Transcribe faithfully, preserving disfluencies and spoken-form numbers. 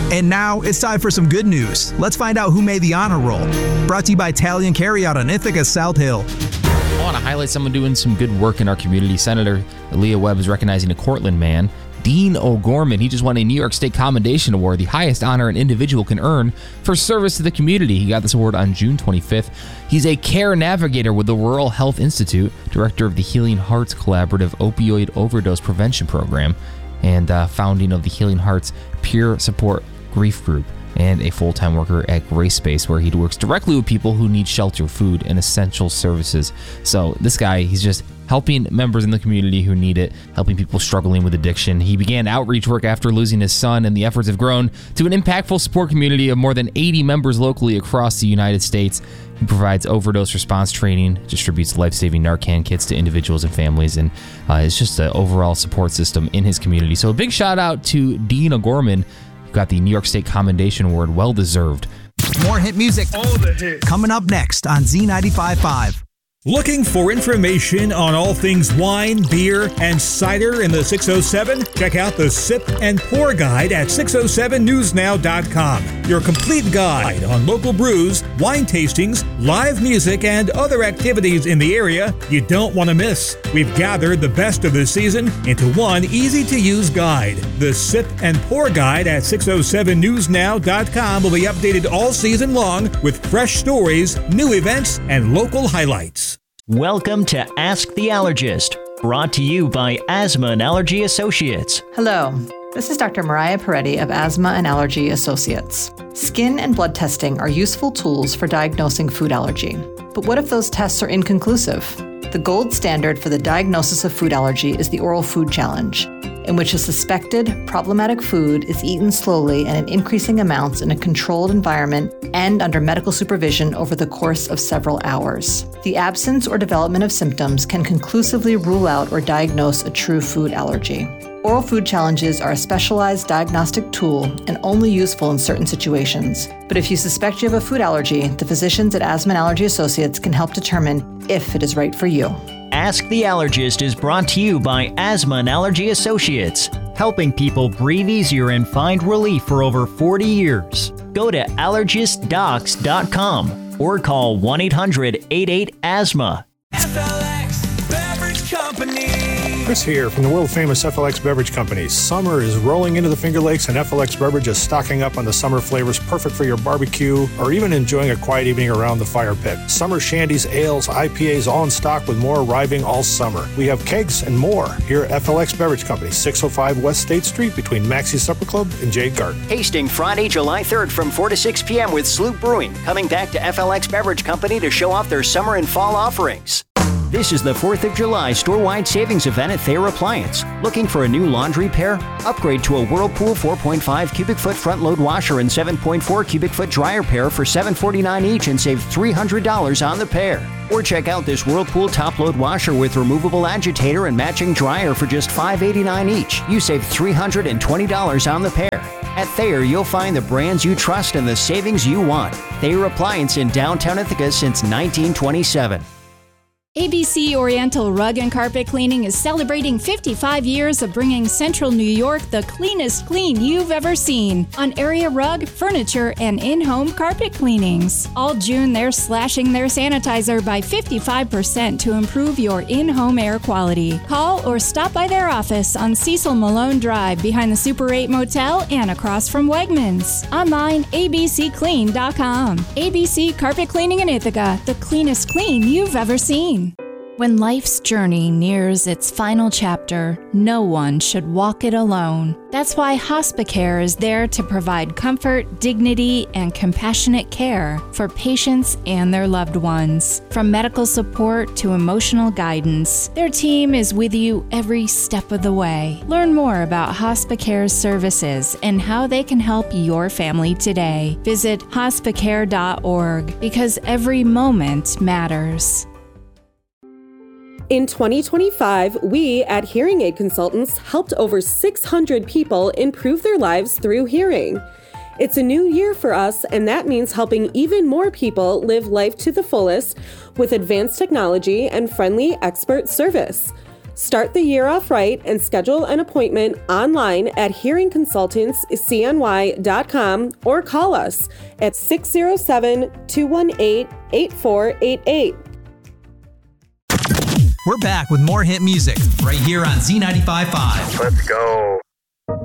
And now it's time for some good news. Let's find out who made the honor roll. Brought to you by Italian Carryout on Ithaca South Hill. I want to highlight someone doing some good work in our community. Senator Leah Webb is recognizing a Cortland man, Dean O'Gorman. He just won a New York State Commendation Award, the highest honor an individual can earn for service to the community. He got this award on June twenty-fifth. He's a care navigator with the Rural Health Institute, director of the Healing Hearts Collaborative Opioid Overdose Prevention Program, and uh, founding of the Healing Hearts Peer Support Grief Group, and a full-time worker at Grace Space, where he works directly with people who need shelter, food, and essential services. So this guy, he's just helping members in the community who need it, helping people struggling with addiction. He began outreach work after losing his son, and the efforts have grown to an impactful support community of more than eighty members locally across the United States. He provides overdose response training, distributes life-saving Narcan kits to individuals and families, and uh, it's just an overall support system in his community. So a big shout out to Dean O'Gorman, who got the New York State Commendation Award, well-deserved. More hit music All the hits. coming up next on Z ninety-five point five. Looking for information on all things wine, beer, and cider in the six oh seven? Check out the Sip and Pour Guide at six oh seven news now dot com. Your complete guide on local brews, wine tastings, live music, and other activities in the area you don't want to miss. We've gathered the best of the season into one easy-to-use guide. The Sip and Pour Guide at six oh seven news now dot com will be updated all season long with fresh stories, new events, and local highlights. Welcome to Ask the Allergist, brought to you by Asthma and Allergy Associates. Hello, this is Doctor Mariah Peretti of Asthma and Allergy Associates. Skin and blood testing are useful tools for diagnosing food allergy. But what if those tests are inconclusive? The gold standard for the diagnosis of food allergy is the Oral Food Challenge, in which a suspected problematic food is eaten slowly and in increasing amounts in a controlled environment and under medical supervision over the course of several hours. The absence or development of symptoms can conclusively rule out or diagnose a true food allergy. Oral food challenges are a specialized diagnostic tool and only useful in certain situations. But if you suspect you have a food allergy, the physicians at Asthma and Allergy Associates can help determine if it is right for you. Ask the Allergist is brought to you by Asthma and Allergy Associates, helping people breathe easier and find relief for over forty years. Go to allergist docs dot com or call one eight hundred eighty-eight asthma. F L X Beverage Company. Chris here from the world-famous F L X Beverage Company. Summer is rolling into the Finger Lakes, and F L X Beverage is stocking up on the summer flavors perfect for your barbecue or even enjoying a quiet evening around the fire pit. Summer shandies, ales, I P As all in stock with more arriving all summer. We have kegs and more here at F L X Beverage Company, six oh five West State Street between Maxie's Supper Club and Jade Garden. Tasting Friday, July third from four to six p.m. with Sloop Brewing, coming back to F L X Beverage Company to show off their summer and fall offerings. This is the fourth of July store-wide savings event at Thayer Appliance. Looking for a new laundry pair? Upgrade to a Whirlpool four point five cubic foot front-load washer and seven point four cubic foot dryer pair for seven hundred forty-nine dollars each and save three hundred dollars on the pair. Or check out this Whirlpool top-load washer with removable agitator and matching dryer for just five hundred eighty-nine dollars each. You save three hundred twenty dollars on the pair. At Thayer, you'll find the brands you trust and the savings you want. Thayer Appliance in downtown Ithaca since nineteen twenty-seven. A B C Oriental Rug and Carpet Cleaning is celebrating fifty-five years of bringing Central New York the cleanest clean you've ever seen on area rug, furniture, and in-home carpet cleanings. All June, they're slashing their sanitizer by fifty-five percent to improve your in-home air quality. Call or stop by their office on Cecil Malone Drive behind the Super eight Motel and across from Wegmans. Online, a b c clean dot com. A B C Carpet Cleaning in Ithaca, the cleanest clean you've ever seen. When life's journey nears its final chapter, no one should walk it alone. That's why Hospicare is there to provide comfort, dignity, and compassionate care for patients and their loved ones. From medical support to emotional guidance, their team is with you every step of the way. Learn more about Hospicare's services and how they can help your family today. Visit hospicare dot org because every moment matters. In twenty twenty-five, we at Hearing Aid Consultants helped over six hundred people improve their lives through hearing. It's a new year for us, and that means helping even more people live life to the fullest with advanced technology and friendly expert service. Start the year off right and schedule an appointment online at hearing consultants c n y dot com or call us at six oh seven, two one eight, eight four eight eight. We're back with more hit music right here on Z ninety-five point five. Let's go.